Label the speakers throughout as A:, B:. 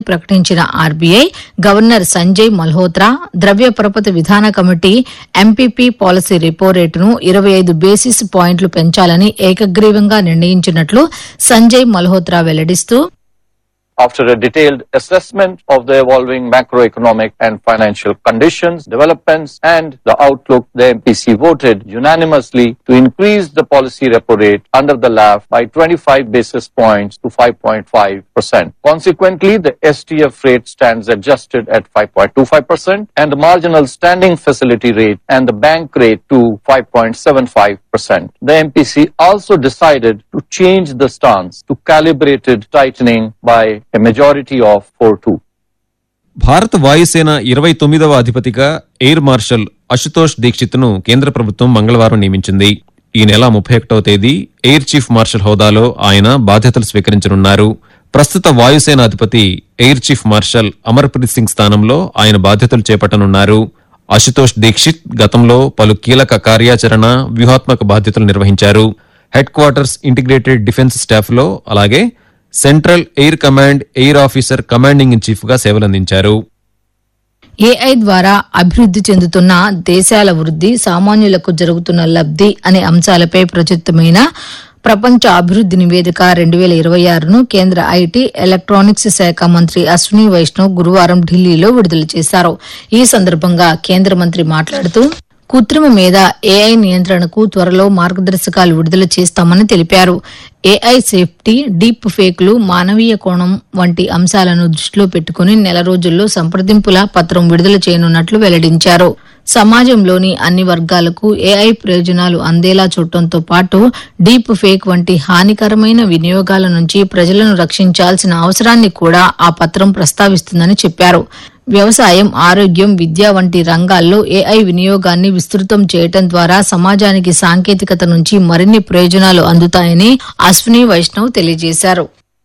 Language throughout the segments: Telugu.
A: ప్రకటించిన ఆర్బీఐ గవర్నర్ సంజయ్ మల్హోత్రా ద్రవ్య పరపతి విధాన కమిటీ ఎంపీపీ పాలసీ రెపో రేటును 25 బేసిస్ పాయింట్లు పెంచాలని ఏకగ్రీవంగా నిర్ణయించినట్లు Sanjay Malhotra వెల్లడిస్తూ
B: After a detailed assessment of the evolving macroeconomic and financial conditions, developments, and the outlook, the MPC voted unanimously to increase the policy repo rate under the LAF by 25 basis points to 5.5%. Consequently, the STF rate stands adjusted at 5.25% and the marginal standing facility rate and the bank rate to 5.75%. The MPC also decided to change the stance to calibrated tightening by a majority of 4-2.
C: భారత వాయుసేన 29వ అధిపతిగా ఎయిర్ మార్షల్ అశుతోష్ దీక్షిత్ను కేంద్ర ప్రభుత్వం మంగళవారం నియమించింది. ఈ నెల 31వ తేదీ ఎయిర్ చీఫ్ మార్షల్ హోదాలో ఆయన బాధ్యతలు స్వీకరించనున్నారు. ప్రస్తుత వాయుసేన అధిపతి air chief marshal Amarpreet Singh స్థానంలో ఆయన బాధ్యతలు చేపట్టనున్నారు. అశుతోష్ దీక్షిత్ గతంలో పలు కీలక కార్యాచరణ వ్యూహాత్మక బాధ్యతలు నిర్వహించారు. హెడ్ క్వార్టర్స్ ఇంటిగ్రేటెడ్ డిఫెన్స్ స్టాఫ్లో అలాగే central air command air officer commanding in chief గా సేవలందించారు.
A: ఏఐ ద్వారా అభివృద్ది చెందుతున్న దేశాల వృద్ది, సామాన్యులకు జరుగుతున్న లబ్ది అనే అంశాలపై ప్రచురితమైన ప్రపంచ అభివృద్ది నివేదిక 2026ను కేంద్ర ఐటీ, ఎలక్ట్రానిక్స్ శాఖ మంత్రి అశ్విని వైష్ణవ్ గురువారం ఢిల్లీలో విడుదల చేశారు. ఈ సందర్భంగా కేంద్ర మంత్రి మాట్లాడుతూ కృత్రిమ మీద ఏఐ నియంత్రణకు త్వరలో మార్గదర్శకాలు విడుదల చేస్తామని తెలిపారు. ఏఐ సేఫ్టీ, డీప్ ఫేక్లు, మానవీయ కోణం వంటి అంశాలను దృష్టిలో పెట్టుకుని నెల రోజుల్లో సంప్రదింపుల పత్రం విడుదల చేయనున్నట్లు వెల్లడించారు. సమాజంలోని అన్ని వర్గాలకు ఏఐ ప్రయోజనాలు అందేలా చూడటంతో పాటు డీప్ ఫేక్ వంటి హానికరమైన వినియోగాల నుంచి ప్రజలను రక్షించాల్సిన అవసరాన్ని కూడా ఆ పత్రం ప్రస్తావిస్తుందని చెప్పారు. వ్యవసాయం, ఆరోగ్యం, విద్య వంటి రంగాల్లో ఏఐ వినియోగాన్ని విస్తృతం చేయడం ద్వారా సమాజానికి సాంకేతికత నుంచి మరిన్ని ప్రయోజనాలు అందుతాయని అశ్విని వైష్ణవ్ తెలియజేశారు.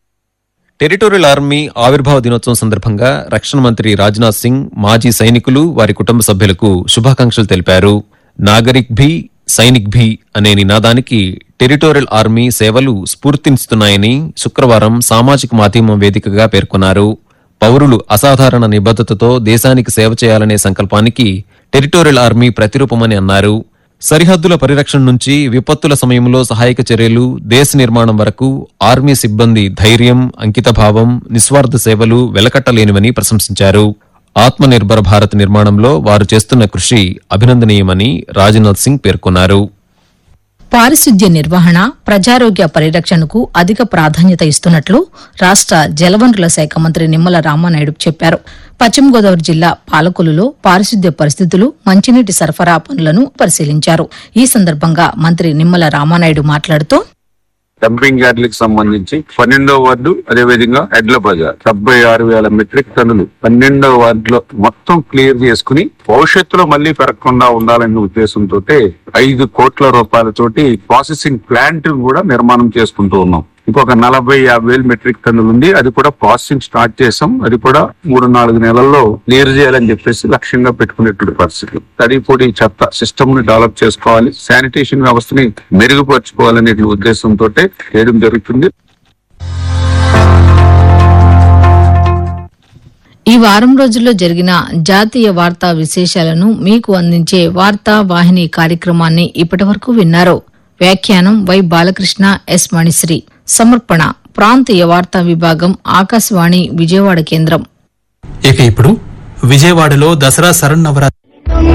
C: టెరిటోరియల్ ఆర్మీ ఆవిర్భావ దినోత్సవం సందర్భంగా రక్షణ మంత్రి రాజ్నాథ్ సింగ్ మాజీ సైనికులు, వారి కుటుంబ సభ్యులకు శుభాకాంక్షలు తెలిపారు. నాగరిక్ భీ సైనిక్ భీ అనే నినాదానికి టెరిటోరియల్ ఆర్మీ సేవలు స్ఫూర్తినిస్తున్నాయని శుక్రవారం సామాజిక మాధ్యమం వేదికగా పేర్కొన్నారు. పౌరులు అసాధారణ నిబద్ధతతో దేశానికి సేవ చేయాలనే సంకల్పానికి టెరిటోరియల్ ఆర్మీ ప్రతిరూపమని అన్నారు. సరిహద్దుల పరిరక్షణ నుంచి విపత్తుల సమయంలో సహాయక చర్యలు, దేశ నిర్మాణం వరకు ఆర్మీ సిబ్బంది ధైర్యం, అంకితభావం, నిస్వార్థ సేవలు వెలకట్టలేనివని ప్రశంసించారు. ఆత్మనిర్భర భారత్ నిర్మాణంలో వారు చేస్తున్న కృషి అభినందనీయమని రాజ్నాథ్ సింగ్ పేర్కొన్నారు.
A: పారిశుద్ధ్య నిర్వహణ, ప్రజారోగ్య పరిరక్షణకు అధిక ప్రాధాన్యత ఇస్తున్నట్లు రాష్ట జలవనరుల శాఖ మంత్రి నిమ్మల రామానాయుడు చెప్పారు. పశ్చిమ గోదావరి జిల్లా పాలకొల్లులో పారిశుద్ధ్య పరిస్థితులు, మంచినీటి సరఫరా పనులను పరిశీలించారు. ఈ సందర్భంగా మంత్రి నిమ్మల రామానాయుడు మాట్లాడుతూ
D: డంపింగ్ యార్డులకు సంబంధించి 12వ వార్డు, అదేవిధంగా ఎడ్ల బజార్ 76,000 మెట్రిక్ టన్నులు 12వ వార్డులో మొత్తం క్లియర్ చేసుకుని భవిష్యత్తులో మళ్లీ పెరగకుండా ఉండాలనే ఉద్దేశంతో 5 కోట్ల రూపాయలతోటి ప్రాసెసింగ్ ప్లాంట్ కూడా నిర్మాణం చేసుకుంటూ ఉన్నాం. ఇంకొక 40,000-50,000 మెట్రిక్ టన్నులు ఉంది. అది కూడా ప్రాసెసింగ్ స్టార్ట్ చేసాం. అది కూడా 3-4 నెలల్లో క్లియర్ చేయాలని చెప్పేసి లక్ష్యంగా పెట్టుకునేటువంటి పరిస్థితి. తడి పొడి చెత్త సిస్టమ్ ని డెవలప్ చేసుకోవాలి, శానిటేషన్ వ్యవస్థని మెరుగుపరుచుకోవాలనే ఉద్దేశంతో చేయడం జరుగుతుంది.
A: ఈ వారం రోజుల్లో జరిగిన జాతీయ వార్తా విశేషాలను మీకు అందించే వార్తా వాహిని కార్యక్రమాన్ని ఇప్పటివరకు విన్నారు. వ్యాఖ్యానం వై బాలకృష్ణ, ఎస్ మణిశ్రీ. సమర్పణ ప్రాంతీయ వార్తా విభాగం, ఆకాశవాణి విజయవాడ కేంద్రం.
E: ఇక ఇప్పుడు విజయవాడలో దసరా శరన్నవరాత్రి